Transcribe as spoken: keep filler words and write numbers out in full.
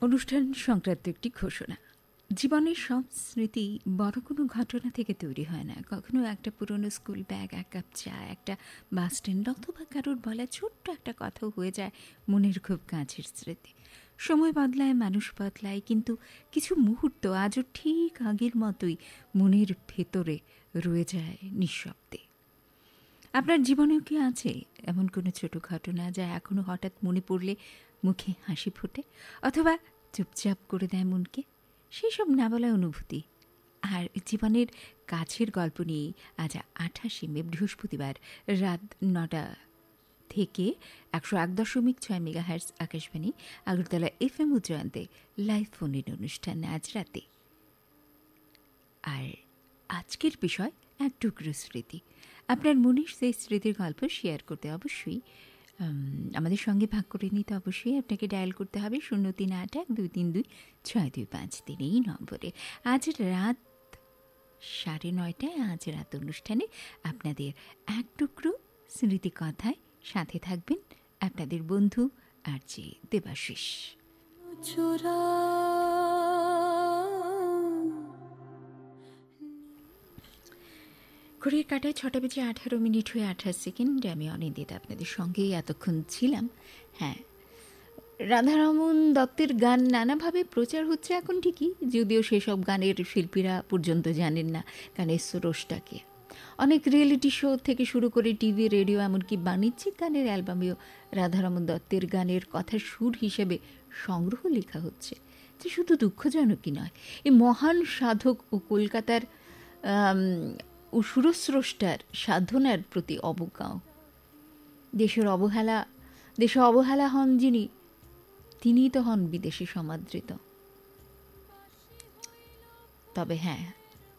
অনুষ্ঠান সংক্রান্ত একটি ঘোষণা। জীবনের সব স্মৃতি বড় কোনো ঘটনা থেকে তৈরি হয় না। কখনো একটা পুরনো স্কুল ব্যাগ, এক কাপ চা, একটা বাস স্ট্যান্ড অথবা কারোর বলা ছোট্ট একটা কথাও হয়ে যায় মনের খুব কাছের স্মৃতি। সময় বদলায়, মানুষ বদলায়, কিন্তু কিছু মুহূর্ত আজও ঠিক আগের মতোই মনের ভেতরে রয়ে যায় নিঃশব্দে। আপনার জীবনেও কি আছে এমন কোনো ছোট ঘটনা যা এখনো হঠাৎ মনে পড়লে মুখে হাসি ফোটে, অথবা চুপচাপ করে দেয় মনকে? সেসব না বলা অনুভূতি আর জীবনের কাছের গল্প নিয়ে আজ আঠাশে মে বৃহস্পতিবার রাত নটা থেকে একশো এক দশমিক ছয় mega hertz Akashvani Agartala F M উচ্চায়ন্তে live ফোনের অনুষ্ঠান আজ রাতে। আর আজকের বিষয় এক টুকরো স্মৃতি। আপনার মনের সেই স্মৃতির গল্প শেয়ার করতে অবশ্যই আমাদের সঙ্গে ভাগ করে নিতে অবশ্যই আপনাকে ডায়াল করতে হবে শূন্য তিন আট এক দুই তিন দুই ছয় দুই পাঁচ তিন এই নম্বরে। আজ রাত সাড়ে নয়টায় আজ রাত অনুষ্ঠানে আপনাদের এক টুকরো স্মৃতি কথায় সাথে থাকবেন আপনাদের বন্ধু আর যে দেবাশিস। ঘড়ির কাটায় ছটা বেজে আঠারো মিনিট হয়ে আঠাশ সেকেন্ড। আমি অনিন্দিতা আপনাদের সঙ্গেই এতক্ষণ ছিলাম। হ্যাঁ, রাধারমন দত্তের গান নানাভাবে প্রচার হচ্ছে এখন ঠিকই, যদিও সেসব গানের শিল্পীরা পর্যন্ত জানেন না গানের স্রষ্টাকে। অনেক রিয়েলিটি শো থেকে শুরু করে টিভি, রেডিও, এমনকি বাণিজ্যিক গানের অ্যালবামেও রাধারমন দত্তের গানের কথার সুর হিসেবে সংগ্রহ লেখা হচ্ছে, যে শুধু দুঃখজনকই নয়, এই মহান সাধক ও কলকাতার ও সুরস্রষ্টার সাধনার প্রতি অবজ্ঞাও। দেশের অবহেলা দেশে অবহেলা হন যিনি, তিনিই তো হন বিদেশে সমাদৃত। তবে হ্যাঁ,